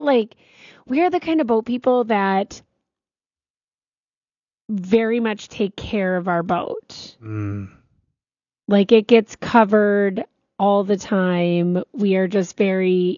like, we are the kind of boat people that very much take care of our boat. Like, it gets covered all the time. We are just very,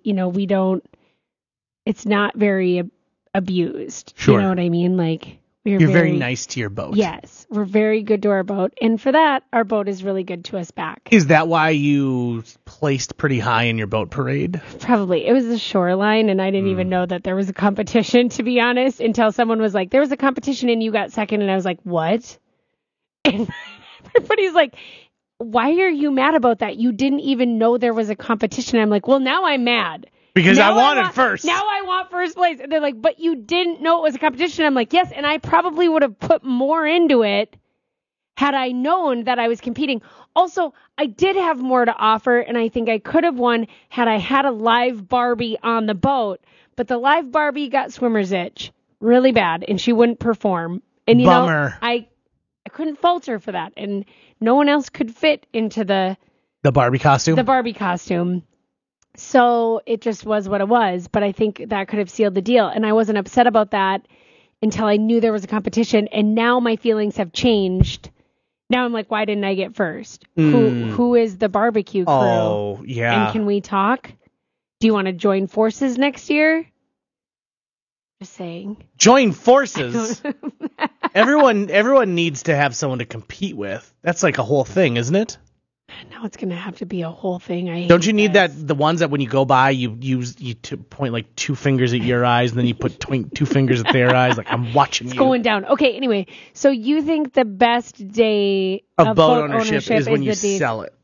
it's not very abused. Sure. You know what I mean? Like, you're very nice to your boat. Yes, we're very good to our boat. And for that, our boat is really good to us back. Is that why you placed pretty high in your boat parade? Probably. It was the shoreline, and I didn't even know that there was a competition, to be honest, until someone was like, there was a competition and you got second. And I was like, what? And everybody's like, why are you mad about that? You didn't even know there was a competition. I'm like, well, now I'm mad. Because I wanted first. Now I want first place. And they're like, but you didn't know it was a competition. I'm like, yes, and I probably would have put more into it had I known that I was competing. Also, I did have more to offer, and I think I could have won had I had a live Barbie on the boat. But the live Barbie got swimmer's itch really bad, and she wouldn't perform. And Bummer. I couldn't fault her for that, and no one else could fit into the Barbie costume. The Barbie costume. So it just was what it was. But I think that could have sealed the deal. And I wasn't upset about that until I knew there was a competition. And now my feelings have changed. Now I'm like, why didn't I get first? Who is the barbecue crew? Oh, yeah. And can we talk? Do you want to join forces next year? Just saying. Join forces? Everyone needs to have someone to compete with. That's like a whole thing, isn't it? Now it's going to have to be a whole thing. Don't you need the ones that when you go by, you point like 2 fingers at your eyes, and then you put 2 fingers at their eyes, like I'm watching it's you. Going down. Okay, anyway, so you think the best day of boat ownership is when you sell it?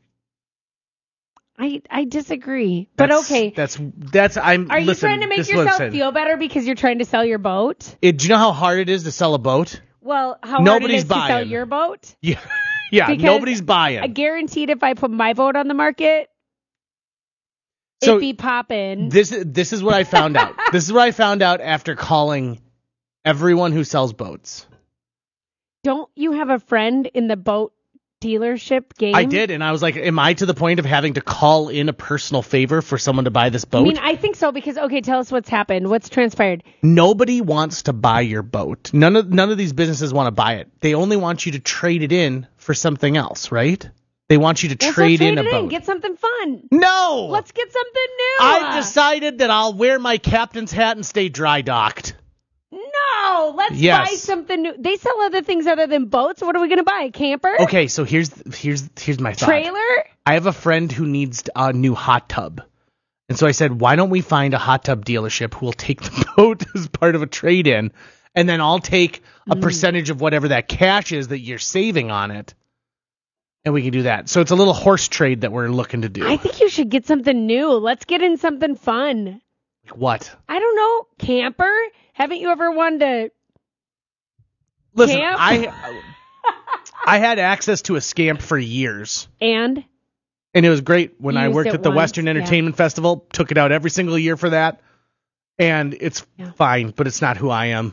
I disagree, but okay. Are you trying to make yourself feel better because you're trying to sell your boat? Do you know how hard it is to sell a boat? Well, how hard it is to sell your boat? Yeah. Yeah, because nobody's buying. I guaranteed if I put my boat on the market, it'd be popping. This is what I found out. This is what I found out after calling everyone who sells boats. Don't you have a friend in the boat dealership game? I did, and I was like, am I to the point of having to call in a personal favor for someone to buy this boat? I mean, I think so, because, okay, tell us what's happened. What's transpired? Nobody wants to buy your boat. None of these businesses want to buy it. They only want you to trade it in for something else, right? They want you to trade in a boat. Get something fun. No! Let's get something new. I've decided that I'll wear my captain's hat and stay dry docked. No, let's buy something new. They sell other things other than boats. What are we going to buy? A camper? Okay, so here's my thought. Trailer? I have a friend who needs a new hot tub. And so I said, why don't we find a hot tub dealership who will take the boat as part of a trade-in, and then I'll take a percentage of whatever that cash is that you're saving on it, and we can do that. So it's a little horse trade that we're looking to do. I think you should get something new. Let's get in something fun. What? I don't know. Camper? Haven't you ever wanted to camp? I had access to a Scamp for years. And it was great when I worked at the Western Entertainment Festival. Took it out every single year for that. And it's fine, but it's not who I am.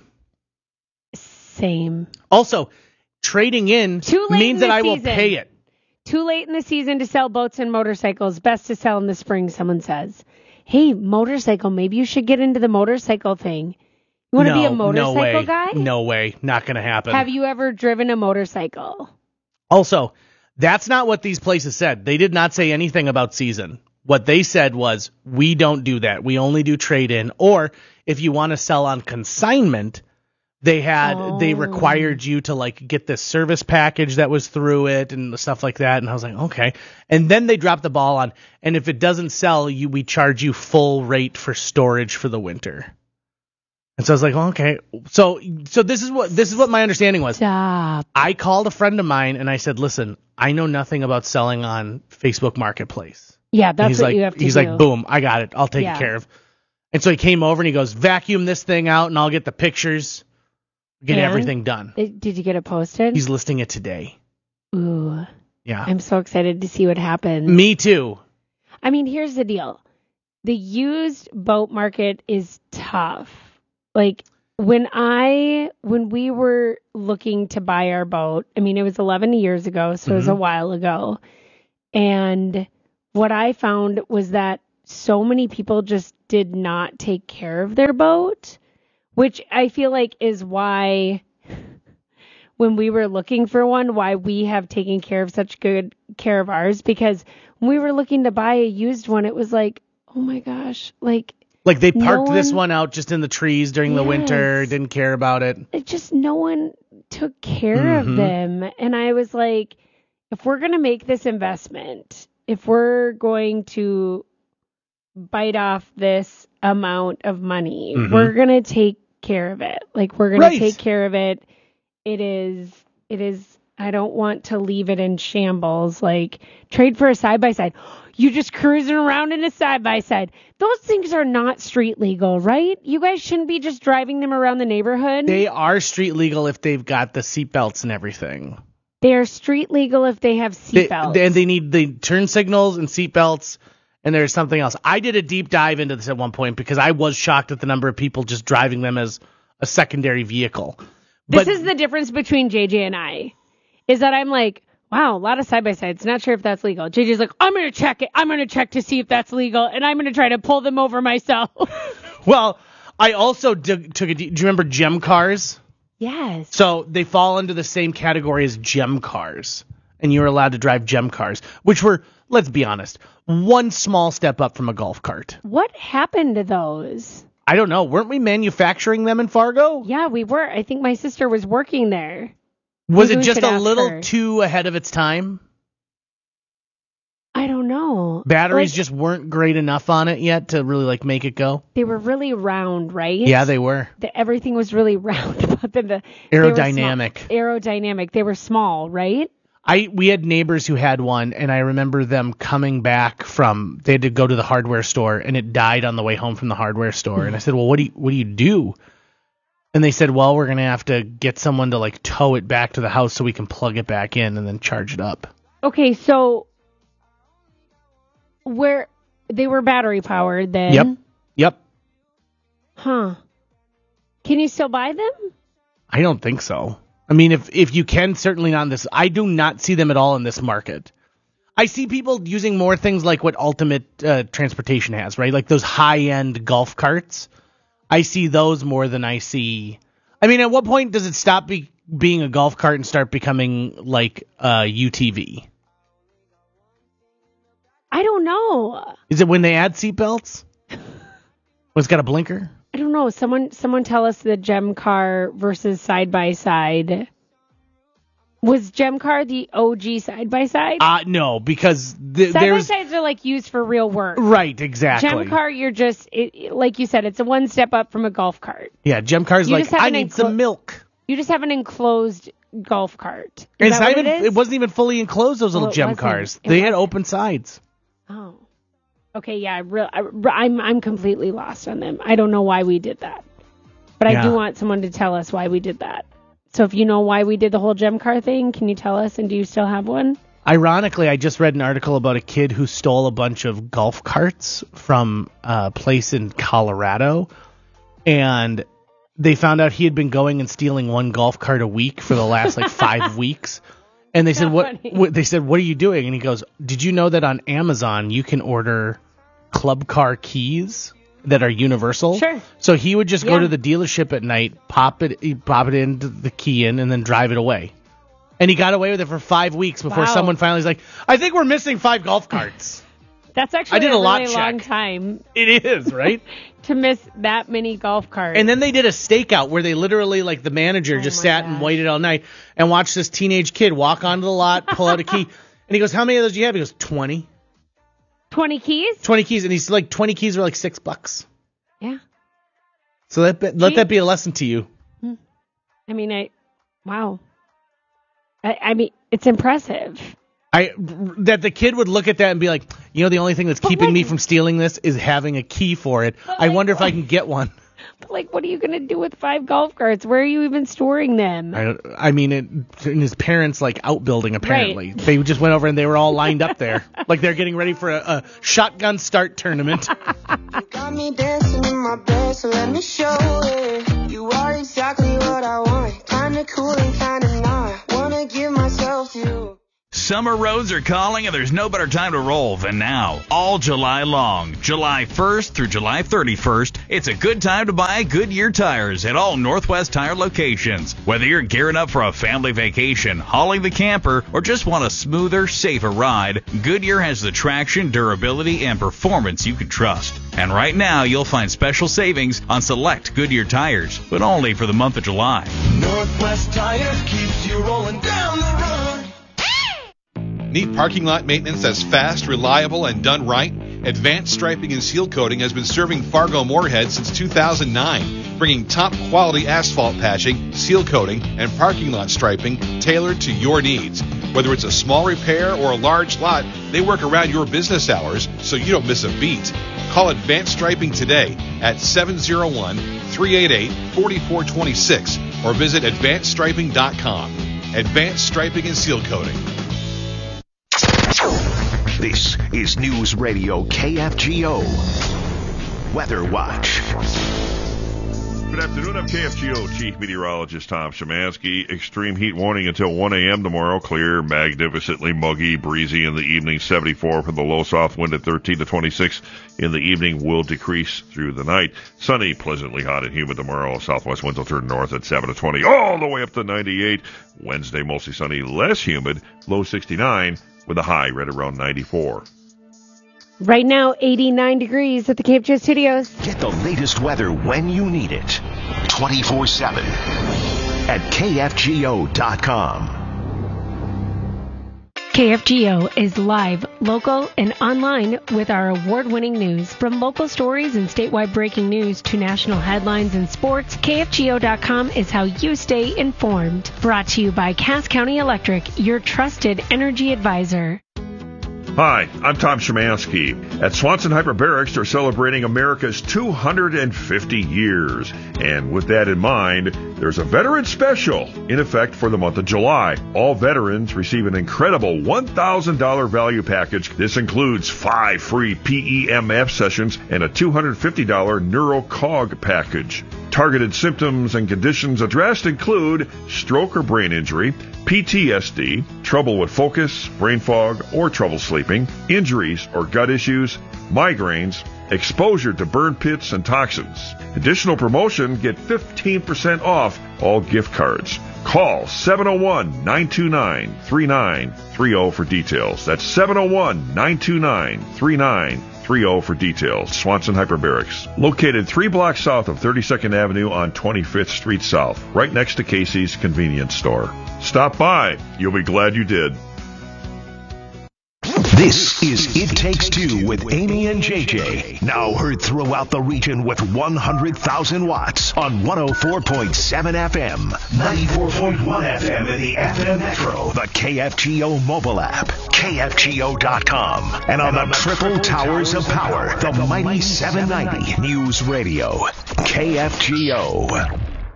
Same. Also, trading in means that I will pay it. Too late in the season to sell boats and motorcycles. Best to sell in the spring, someone says. Hey, motorcycle, maybe you should get into the motorcycle thing. You want to be a motorcycle guy? No way. Not going to happen. Have you ever driven a motorcycle? Also, that's not what these places said. They did not say anything about season. What they said was, we don't do that. We only do trade-in. Or if you want to sell on consignment, they required you to like get this service package that was through it and stuff like that. And I was like, okay. And then they dropped the ball on, and if it doesn't sell, we charge you full rate for storage for the winter. And so I was like, well, okay. So this is what my understanding was. Stop. I called a friend of mine and I said, listen, I know nothing about selling on Facebook Marketplace. Yeah, that's what you have to do. He's like, boom, I got it. I'll take it care of. And so he came over and he goes, vacuum this thing out and I'll get the pictures, get everything done. Did you get it posted? He's listing it today. Ooh. Yeah. I'm so excited to see what happens. Me too. I mean, here's the deal. The used boat market is tough. Like when we were looking to buy our boat, I mean, it was 11 years ago, so it was a while ago. And what I found was that so many people just did not take care of their boat, which I feel like is why when we were looking for one, why we have taken care of such good care of ours, because when we were looking to buy a used one, it was like, oh my gosh, like they parked this one out just in the trees during the winter, didn't care about it. It just, no one took care of them. And I was like, if we're going to make this investment, if we're going to bite off this amount of money, we're going to take care of it. Like, we're going to take care of it. It is, I don't want to leave it in shambles. Like, trade for a side-by-side. You just cruising around in a side-by-side. Those things are not street legal, right? You guys shouldn't be just driving them around the neighborhood. They are street legal if they've got the seatbelts and everything. They are street legal if they have seatbelts. And they need the turn signals and seatbelts, and there's something else. I did a deep dive into this at one point because I was shocked at the number of people just driving them as a secondary vehicle. This is the difference between JJ and I, is that I'm like, wow, a lot of side-by-sides. Not sure if that's legal. JJ's like, I'm going to check it. I'm going to check to see if that's legal, and I'm going to try to pull them over myself. Well, I also took do you remember gem cars? Yes. So they fall into the same category as gem cars, and you were allowed to drive gem cars, which were, let's be honest, one small step up from a golf cart. What happened to those? I don't know. Weren't we manufacturing them in Fargo? Yeah, we were. I think my sister was working there. Was it just a little too ahead of its time? I don't know. Batteries just weren't great enough on it yet to really make it go. They were really round, right? Yeah, they were. Everything was really round about them. Aerodynamic. Aerodynamic. They were small, right? We had neighbors who had one, and I remember them coming back they had to go to the hardware store, and it died on the way home from the hardware store. And I said, well, what do you do? And they said, well, we're going to have to get someone to tow it back to the house so we can plug it back in and then charge it up. Okay, so they were battery powered then? Yep. Huh. Can you still buy them? I don't think so. I mean, if you can, certainly not in this. I do not see them at all in this market. I see people using more things like what Ultimate Transportation has, right? Like those high-end golf carts. I see those more than I see. I mean, at what point does it stop being a golf cart and start becoming like a UTV? I don't know. Is it when they add seatbelts? It's got a blinker? I don't know. Someone tell us the gem car versus side by side. Was gem car the OG side by side? No, because side by sides are used for real work. Right, exactly. Gem car, you're just like you said, it's a one step up from a golf cart. Yeah, gem car's I need some milk. You just have an enclosed golf cart. It wasn't even fully enclosed. Those little gem cars. They had open sides. Oh. Okay, yeah, I'm completely lost on them. I don't know why we did that. But I do want someone to tell us why we did that. So if you know why we did the whole gem car thing, can you tell us, and do you still have one? Ironically, I just read an article about a kid who stole a bunch of golf carts from a place in Colorado, and they found out he had been going and stealing one golf cart a week for the last 5 weeks. And they said, what are you doing? And he goes, did you know that on Amazon you can order club car keys that are universal? Sure. So he would just go to the dealership at night, pop it into the key and then drive it away. And he got away with it for 5 weeks before someone finally was like, I think we're missing 5 golf carts. That's actually a really long time. It is, right? To miss that many golf carts. And then they did a stakeout where they literally, the manager just sat and waited all night and watched this teenage kid walk onto the lot, pull out a key. And he goes, how many of those do you have? He goes, 20. 20 keys? 20 keys. And he's like, 20 keys were $6. Yeah. So let that be a lesson to you. I mean, wow. I mean, it's impressive. That the kid would look at that and be like, the only thing that's keeping me from stealing this is having a key for it. I wonder if I can get one. But what are you going to do with 5 golf carts? Where are you even storing them? I mean, in his parents' outbuilding, apparently. Right. They just went over and they were all lined up there. They're getting ready for a shotgun start tournament. You got me dancing in my bed, so let me show it. You are exactly what I want. Kinda cool and kinda not. Wanna give myself to you. Summer roads are calling, and there's no better time to roll than now. All July long, July 1st through July 31st, it's a good time to buy Goodyear tires at all Northwest Tire locations. Whether you're gearing up for a family vacation, hauling the camper, or just want a smoother, safer ride, Goodyear has the traction, durability, and performance you can trust. And right now, you'll find special savings on select Goodyear tires, but only for the month of July. Northwest Tire keeps you rolling down the road. Need parking lot maintenance that's fast, reliable, and done right? Advanced Striping and Seal Coating has been serving Fargo-Moorhead since 2009, bringing top-quality asphalt patching, seal coating, and parking lot striping tailored to your needs. Whether it's a small repair or a large lot, they work around your business hours so you don't miss a beat. Call Advanced Striping today at 701-388-4426 or visit AdvancedStriping.com. Advanced Striping and Seal Coating. This is News Radio KFGO Weather Watch. Good afternoon. I'm KFGO Chief Meteorologist Tom Szymanski. Extreme heat warning until 1 a.m. tomorrow. Clear, magnificently muggy, breezy in the evening. 74 for the low south wind at 13 to 26 in the evening. Will decrease through the night. Sunny, pleasantly hot and humid tomorrow. Southwest winds will turn north at 7 to 20 all the way up to 98. Wednesday, mostly sunny, less humid. Low 69 with a high right around 94. Right now, 89 degrees at the KFGO studios. Get the latest weather when you need it. 24/7 at KFGO.com. KFGO is live, local, and online with our award-winning news. From local stories and statewide breaking news to national headlines and sports, KFGO.com is how you stay informed. Brought to you by Cass County Electric, your trusted energy advisor. Hi, I'm Tom Szymanski. At Swanson Hyperbarics, they're celebrating America's 250 years. And with that in mind, there's a veteran special in effect for the month of July. All veterans receive an incredible $1,000 value package. This includes 5 free PEMF sessions and a $250 NeuroCog package. Targeted symptoms and conditions addressed include stroke or brain injury, PTSD, trouble with focus, brain fog, or trouble sleeping, injuries or gut issues, migraines, exposure to burn pits and toxins. Additional promotion, get 15% off all gift cards. Call 701-929-3930 for details. That's 701-929-3930 for details. Swanson Hyperbarics, located 3 blocks south of 32nd Avenue on 25th Street South, right next to Casey's convenience store. Stop by. You'll be glad you did. This is It Takes Two with Amy and JJ. Now heard throughout the region with 100,000 watts on 104.7 FM, 94.1 FM in the FM Metro, the KFGO mobile app, KFGO.com, and on the triple towers of power, the mighty 790 News Radio, KFGO.